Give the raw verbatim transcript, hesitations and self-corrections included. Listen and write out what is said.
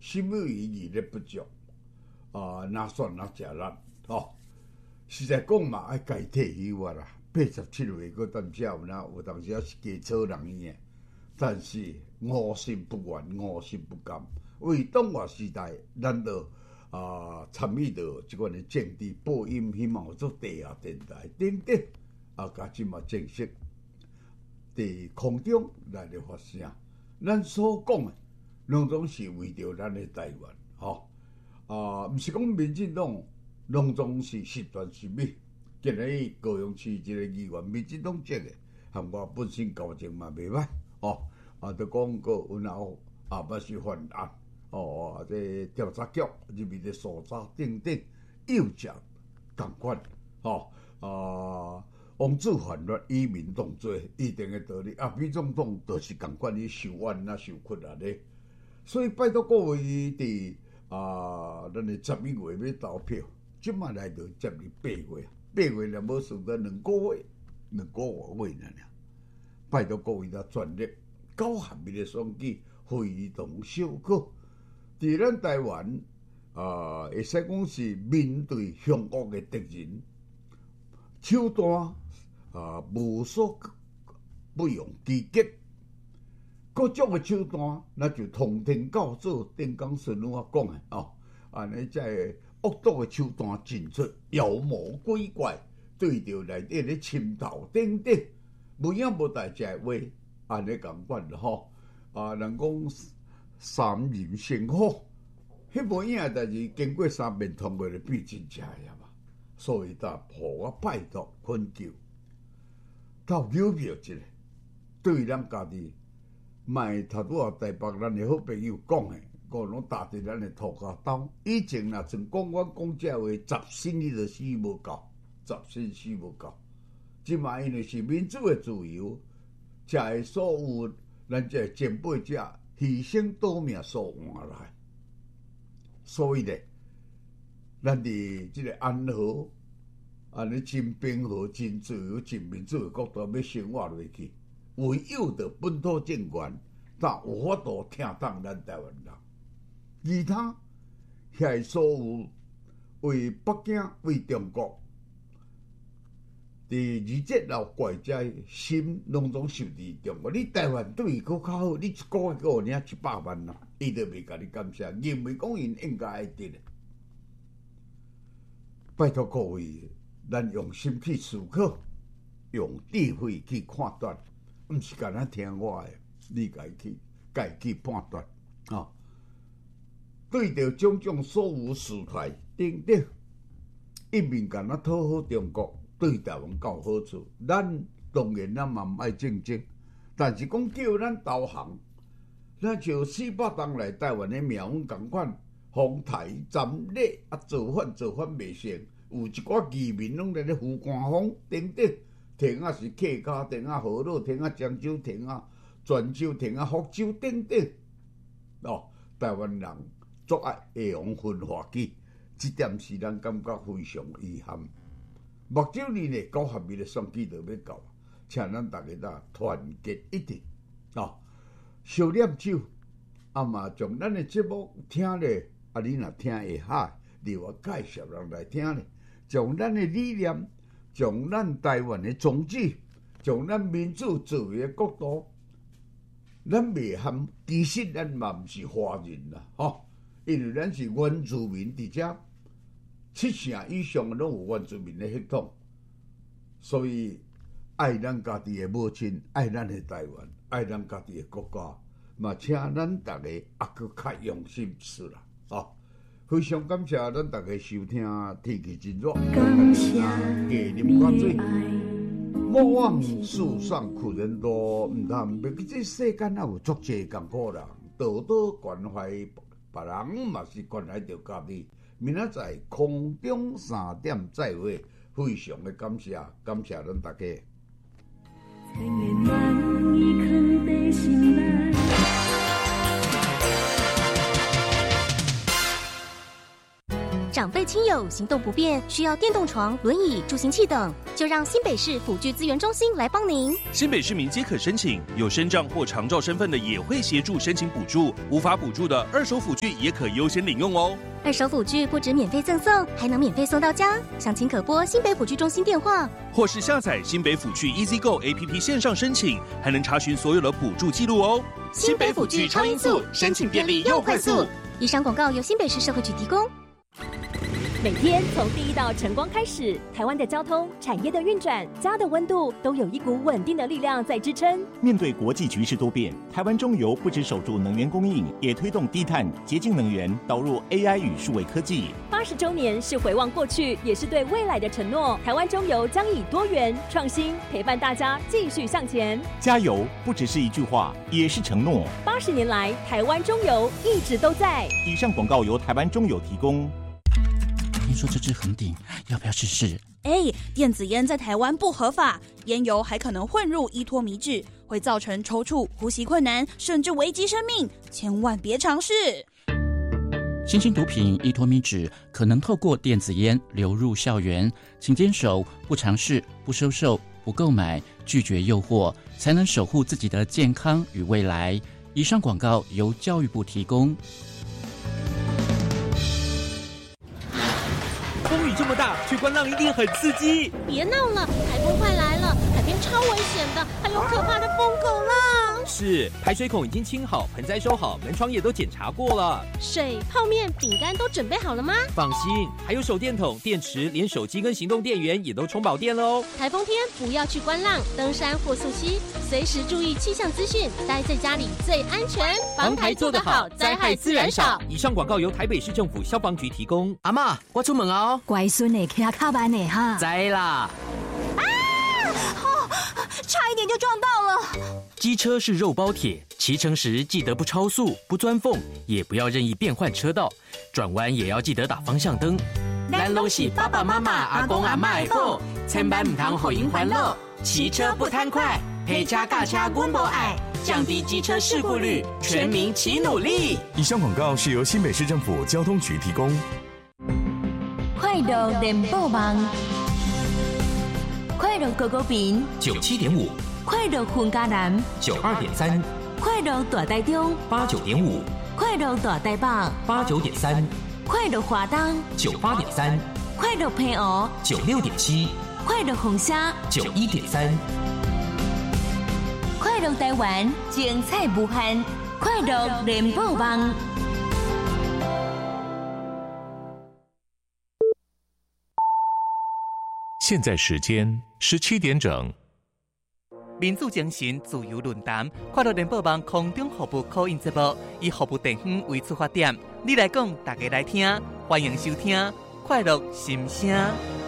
什么意义咧不足啊？哪算哪食力吼？实在讲嘛，爱家退休啊啦。八十七岁个当时有哪有当时也是加草人伊诶，但是五心不愿，五心不甘。为党外时代，咱就啊参与到即款诶政治播音，希望做地下电台等等啊，甲即嘛正式伫空中来咧发声。咱所讲诶，拢总是为着咱诶台湾，吼啊，毋是讲民进党拢总是实断是美。今日高雄市一个议员，民进党籍诶，含我本身交情嘛袂歹哦。啊，就讲过有哪啊，不是犯案哦，这调查局入面的所查等等，又食共款哦啊，王子犯法，以民动罪，一定的道理啊。民众党就是共款去受冤啊、受屈啊咧。所以拜托各位伫啊，咱的十一月要投票，即马来到接近八月。八月了，无剩得两个月，两个月了呢。拜托各位的全力，高合密的选举非同小可。伫咱台湾啊，会使讲是面对凶恶的敌人，手段啊无所不用其极，各种的手段，那就通天教做顶讲顺我讲的哦，安尼才会。恶毒的手段尽出，妖魔鬼怪对着内底咧侵头等等，无影无代志话，安尼共款吼。啊，人讲三人成虎，迄无影代志经过三遍通过就变真正呀嘛。所以他互我拜托恳求，到有票一个，对咱家己，卖头拄啊台北咱的好朋友讲的。个拢打伫咱的涂骹刀，以前若像讲阮讲这话，十新你就死无够，十新死无够。即卖因为是民主的自由，才会所有咱这前辈者牺牲夺命所换来。所以咧，咱伫即个安和、安尼真平和、真自由、真民主的角度要生活落去，唯有着本土政权，但有法度听当咱台湾人。其他遐所有为北京、为中国，伫二节老怪哉心拢总受伫中国。你台湾对伊搁较好，你一个月给我领一百万人，伊都袂甲你感谢，认为讲因应该爱得的。拜托各位，咱用心去思考，用智慧去判断，毋是干那听我的，你家去家去判断啊。对着种种所有事态等等，一面干那讨好中国，对台湾够好处。咱当然咱嘛毋爱竞争，但是讲叫咱投降，咱像四百当来台湾的苗阮共款，防台战略啊，造反造反袂成，有一寡渔民拢在咧胡干风等等，田啊是客家，田啊河洛，田啊漳州，田啊泉州，田啊福州等等，哦，台湾人。作爱会用分化去，这点是咱感觉非常遗憾。目睭年呢，高合密的选举就要到，请咱大家呾团结一致啊！烧念酒，啊嘛将咱的节目听咧，啊你若听会嗨，你我介绍人来听咧，将咱的理念，将咱台湾的宗旨，将咱民主自由的角度，咱袂含，其实咱嘛毋是华人啦，吼。因为咱是原住民，伫遮七成以上拢有原住民的血统，所以爱咱家己的母亲，爱咱的台湾，爱咱家己的国家，嘛请咱大家也搁较用心思啦，哦，非常感谢咱大家收听，天气真热，感谢加啉寡水，莫忘世上苦人多，毋通别记这世间也有足济艰苦人，道道关怀。别人嘛是关怀着家己，明仔载空中三点再会，非常的感谢，感谢咱大家。千言万语藏在心内。 长辈亲友行动不便，需要电动床、轮椅、助行器等，就让新北市辅具资源中心来帮您。 新北市民皆可申请，有身障或长照身份的也会协助申请补助，无法补助的二手辅具也可优先领用哦。 二手辅具不止免费赠送，还能免费送到家。详情可拨新北辅具中心电话， 或是下载新北辅具 EasyGo A P P 线上申请，还能查询所有的补助记录哦。 新北辅具超音速，申请便利又快速。以上广告由新北市社会局提供。 每天从第一道晨光开始，台湾的交通、产业的运转、家的温度，都有一股稳定的力量在支撑。 面对国际局势多变，台湾中油不只守住能源供应，也推动低碳、洁净能源，导入 A I 与数位科技。 八十周年是回望过去，也是对未来的承诺。台湾中油将以多元、创新陪伴大家继续向前。 加油不只是一句话，也是承诺。 八十年来，台湾中油一直都在。 以上广告由台湾中油提供。 听说这支恒鼎，要不要试试？ 哎，电子烟在台湾不合法，烟油还可能混入依托米脂，会造成抽搐、呼吸困难，甚至危及生命，千万别尝试。 新型毒品依托米脂可能透过电子烟流入校园，请坚守不尝试、不收受、不购买，拒绝诱惑，才能守护自己的健康与未来。以上广告由教育部提供。 风雨这么大，去观浪一定很刺激。 别闹了，台风快来了，海边超危险的，还有可怕的疯狗浪。 是，排水孔已经清好，盆栽收好，门窗也都检查过了。 水、泡面、饼干都准备好了吗？ 放心，还有手电筒、电池，连手机跟行动电源也都充饱电了哦。 台风天不要去观浪、登山或溯溪，随时注意气象资讯，待在家里最安全。 防台做得好，灾害自然少。以上广告由台北市政府消防局提供。 阿嬷，我出门哦。 乖孙的骑卡班的哈。 知啦。 啊！哦，差一点就撞到了。 机车是肉包铁，骑乘时记得不超速、不钻缝，也不要任意变换车道，转弯也要记得打方向灯。咱拢是爸爸妈妈、阿公阿嬷的宝，千万唔通互因烦恼。骑车不贪快，陪车驾车阮无爱，降低机车事故率，全民齐努力。 以上广告是由新北市政府交通局提供。 快乐联播网，快乐狗狗饼九七点五， 快乐混家南九二点三， 快乐大台中八九点五， 快乐大台北八九点三， 快乐华东九八点三， 快乐平湖九六点七， 快乐红虾九一点三， 快乐台湾精彩无限，快乐联播网。 现在时间十七点整。 民主精神自由论坛，快乐联播网空中服务call in节目，以服务地方为出发点，你来讲，大家来听，欢迎收听快乐心声。